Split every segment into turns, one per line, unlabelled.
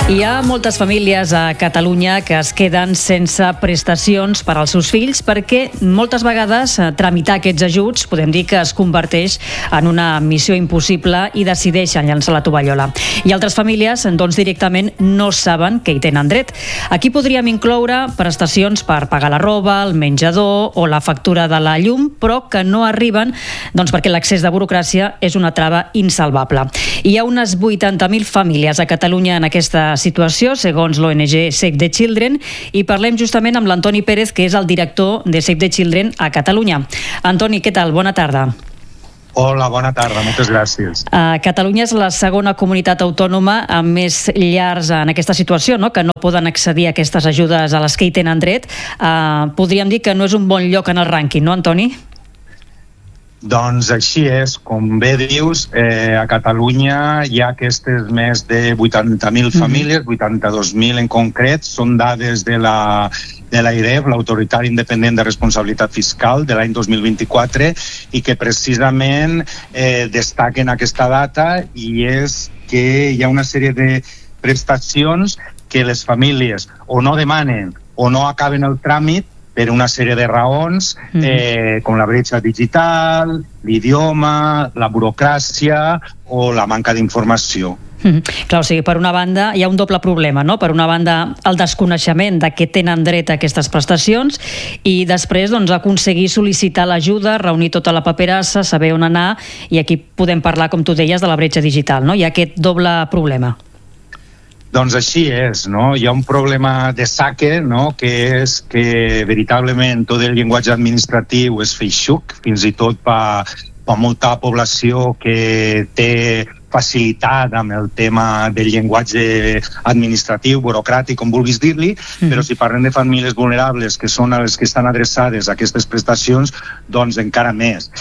Hi ha moltes famílies a Catalunya que es queden sense prestacions per als seus fills perquè moltes vegades tramitar aquests ajuts podem dir que es converteix en una missió impossible i decideixen llançar la tovallola. I altres famílies doncs directament no saben que hi tenen dret. Aquí podríem incloure prestacions per pagar la roba, el menjador o la factura de la llum, però que no arriben doncs perquè l'accés de burocràcia és una trava insalvable. Hi ha unes 80.000 famílies a Catalunya en aquesta situació, segons l'ONG Save the Children, i parlem justament amb l'Antoni Pérez, que és el director de Save the Children a Catalunya. Antoni, què tal? Bona tarda.
Hola, bona tarda, moltes gràcies.
Catalunya és la segona comunitat autònoma amb més llars en aquesta situació, no? Que no poden accedir a aquestes ajudes a les que hi tenen dret. Podríem dir que no és un bon lloc en el rànquing, no, Antoni?
Doncs així és, com bé dius, a Catalunya hi ha aquestes més de 80.000 famílies, 82.000 en concret, són dades de l'AIREF, l'Autoritat Independent de Responsabilitat Fiscal, de l'any 2024, i que precisament destaquen aquesta data, i és que hi ha una sèrie de prestacions que les famílies o no demanen o no acaben el tràmit per una sèrie de raons, com la bretxa digital, l'idioma, la burocràcia o la manca d'informació.
Clar, o sigui, per una banda hi ha un doble problema, no? Per una banda, el desconeixement de què tenen dret a aquestes prestacions i després doncs, aconseguir sol·licitar l'ajuda, reunir tota la paperassa, saber on anar, i aquí podem parlar, com tu deies, de la bretxa digital, no? Hi ha aquest doble problema.
Doncs així és, no? Hi ha un problema de saque, no? Que és que veritablement tot el llenguatge administratiu és feixuc, fins i tot per molta població que té facilitat amb el tema del llenguatge administratiu, burocràtic, com vulguis dir-li, però si parlem de famílies vulnerables, que són les que estan adreçades a aquestes prestacions, doncs encara més.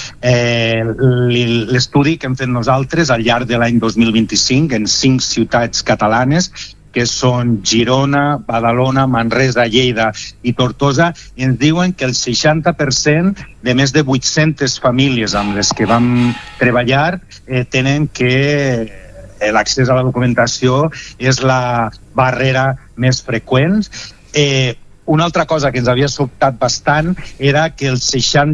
L'estudi que hem fet nosaltres al llarg de l'any 2025 en 5 ciutats catalanes, que són Girona, Badalona, Manresa, Lleida i Tortosa, ens diuen que el 60% de més de 800 famílies amb les que vam treballar tenen que l'accés a la documentació és la barrera més freqüent. Una altra cosa que ens havia sobtat bastant era que el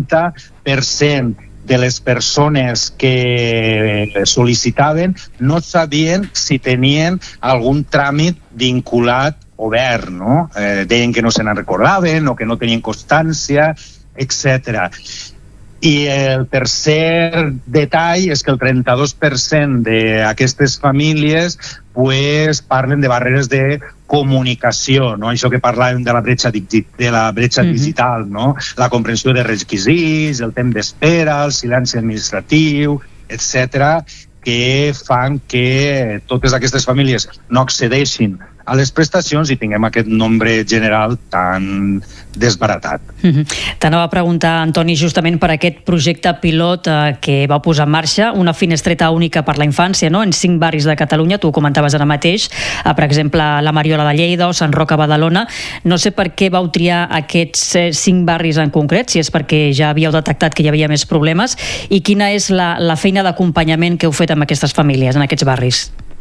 60% de les persones que sol·licitaven no sabien si tenien algun tràmit vinculat obert, no? Deien que no se n'en recordaven o que no tenien constància, etc. I el tercer detall és que el 32% d'aquestes famílies parlen de barreres de comunicació, no? Això que parlàvem de la bretxa digital, no? La comprensió de requisits, el temps d'espera, el silenci administratiu, etc., que fan que totes aquestes famílies no accedeixin a les prestacions i tinguem aquest nombre general tan desbaratat.
T'anava a preguntar, Antoni, justament per aquest projecte pilot que vau posar en marxa, una finestreta única per la infància, no? En 5 barris de Catalunya, tu ho comentaves ara mateix, per exemple, la Mariola de Lleida o Sant Roc a Badalona. No sé per què vau triar aquests 5 barris en concret, si és perquè ja havíeu detectat que hi havia més problemes, i quina és la feina d'acompanyament que heu fet amb aquestes famílies en aquests barris?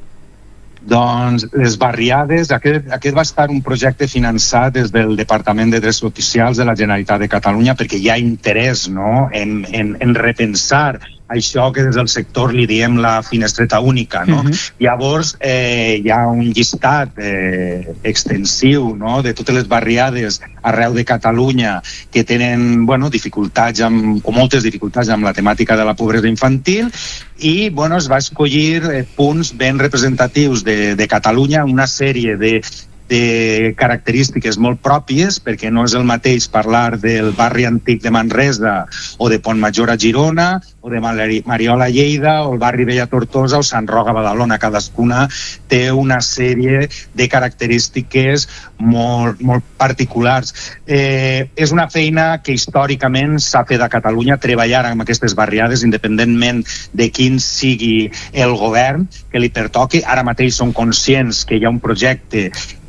Doncs les barriades, aquest va estar un projecte finançat des del Departament de Drets Socials de la Generalitat de Catalunya perquè hi ha interès, no? en repensar això que des del sector li diem la finestreta única, no? Llavors hi ha un llistat extensiu, no? De totes les barriades arreu de Catalunya que tenen dificultats o moltes dificultats amb la temàtica de la pobresa infantil i es va escollir punts ben representatius de Catalunya, una sèrie de característiques molt pròpies, perquè no és el mateix parlar del barri antic de Manresa o de Pont Major a Girona o de Mariola a Lleida o el barri Vell a Tortosa o Sant Roc a Badalona. Cadascuna té una sèrie de característiques molt particulars. És una feina que històricament s'ha fet a Catalunya, treballar amb aquestes barriades independentment de quin sigui el govern que li pertoqui. Ara mateix som conscients que hi ha un projecte que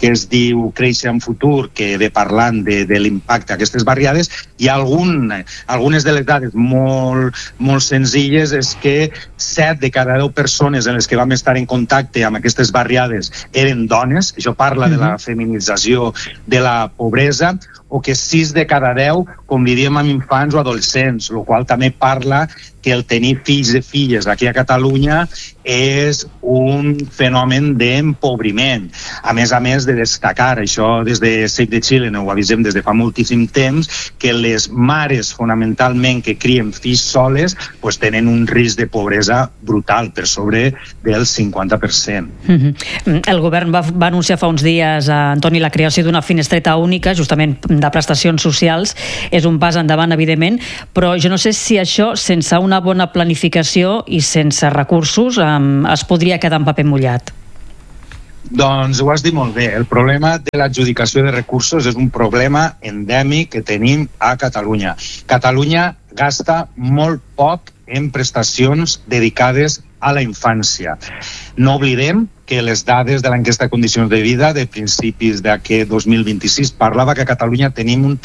que es diu Créixer en Futur, que ve parlant de l'impacte d'aquestes barriades, i algunes de les dades molt senzilles és que 7 de cada 10 persones en les que vam estar en contacte amb aquestes barriades eren dones, això parla de la feminització de la pobresa, o que 6 de cada 10 convivíem amb infants o adolescents, el qual també parla que el tenir fills i filles aquí a Catalunya és un fenomen d'empobriment. A més de destacar, això des de Save the Children ho avisem des de fa moltíssim temps, que les mares fonamentalment que crien fills soles pues, tenen un risc de pobresa brutal, per sobre del 50%.
El govern va anunciar fa uns dies, Antoni, la creació d'una finestreta única, justament de prestacions socials. És un pas endavant, evidentment, però jo no sé si això, sense una bona planificació i sense recursos, es podria quedar en paper mullat.
Doncs ho has dit molt bé. El problema de l'adjudicació de recursos és un problema endèmic que tenim a Catalunya. Catalunya gasta molt poc en prestacions dedicades a la infància. No oblidem que les dades de l'enquesta de condicions de vida de principis d'aquest 2026 parlava que a Catalunya tenim un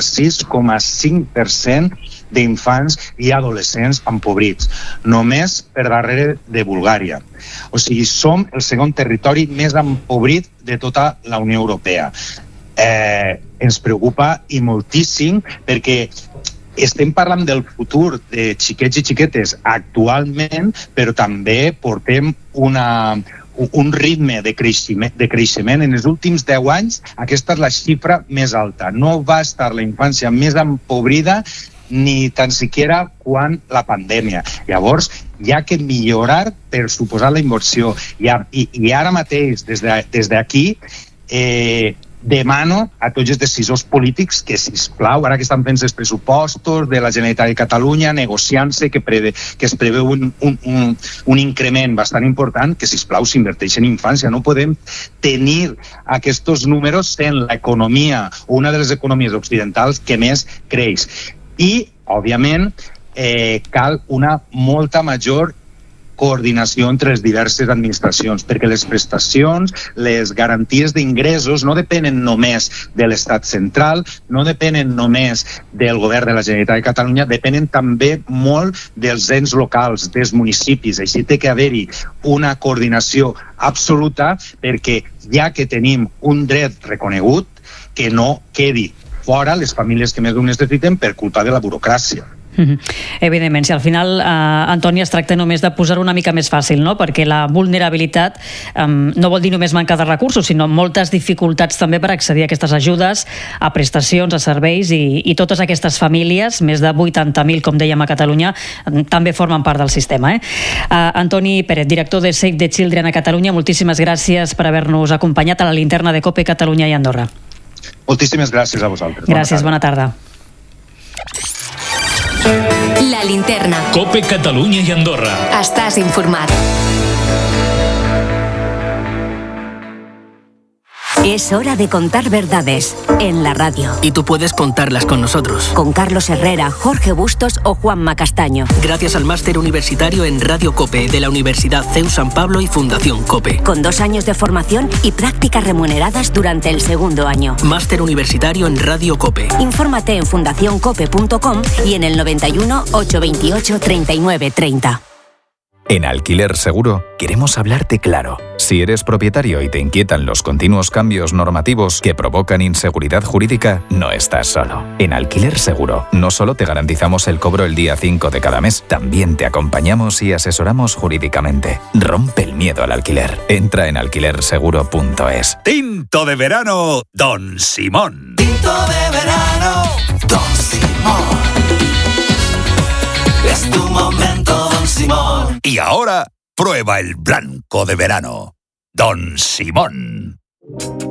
36,5% d'infants i adolescents empobrits, només per darrere de Bulgària. O sigui, som el segon territori més empobrit de tota la Unió Europea. Ens preocupa i moltíssim perquè estem parlant del futur de xiquets i xiquetes actualment, però també portem un ritme de creixement. En els últims 10 anys aquesta és la xifra més alta. No va estar la infància més empobrida ni tan siquiera quan la pandèmia. Llavors, hi ha que millorar, per suposar, la inversió. I ara mateix, des d'aquí, demano a tots els decisors polítics que, sisplau, ara que estan fent els pressupostos de la Generalitat de Catalunya, negociant-se, que es preveu un increment bastant important, que, sisplau, s'inverteixi en infància. No podem tenir aquests números sent l'economia, o una de les economies occidentals que més creix. I, òbviament, cal una molta major coordinació entre les diverses administracions, perquè les prestacions, les garanties d'ingressos no depenen només de l'Estat central, no depenen només del govern de la Generalitat de Catalunya, depenen també molt dels ens locals, dels municipis. Així té que haver-hi una coordinació absoluta perquè, ja que tenim un dret reconegut, que no quedi fora les famílies que més ho necessiten per culpa de la burocràcia.
Evidentment, si al final, Antoni, es tracta només de posar una mica més fàcil, no? Perquè la vulnerabilitat no vol dir només manca de recursos, sinó moltes dificultats també per accedir a aquestes ajudes, a prestacions, a serveis, i totes aquestes famílies, més de 80.000, com dèiem, a Catalunya, també formen part del sistema. Antoni Pérez, director de Save the Children a Catalunya, moltíssimes gràcies per haver-nos acompanyat a la linterna de COPE Catalunya i Andorra.
Moltíssimes gràcies a vosaltres.
Gràcies, bona tarda.
La linterna.
COPE Catalunya i Andorra.
Estàs informat. Es hora de contar verdades en la radio.
Y tú puedes contarlas con nosotros.
Con Carlos Herrera, Jorge Bustos o Juanma Castaño.
Gracias al máster universitario en Radio COPE de la Universidad CEU San Pablo y Fundación COPE.
Con 2 años de formación y prácticas remuneradas durante el segundo año.
Máster universitario en Radio COPE.
Infórmate en fundacioncope.com y en el 91 828 39 30.
En Alquiler Seguro queremos hablarte claro. Si eres propietario y te inquietan los continuos cambios normativos que provocan inseguridad jurídica, no estás solo. En Alquiler Seguro no solo te garantizamos el cobro el día 5 de cada mes, también te acompañamos y asesoramos jurídicamente. Rompe el miedo al alquiler. Entra en alquilerseguro.es.
Tinto de verano, Don Simón.
Tinto de verano, Don Simón. Es tu momento, Don Simón.
Y ahora, prueba el blanco de verano, Don Simón.